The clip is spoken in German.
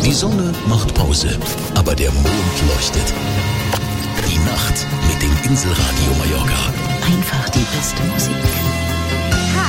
Die Sonne macht Pause, aber der Mond leuchtet. Die Nacht mit dem Inselradio Mallorca. Einfach die beste Musik. Hi,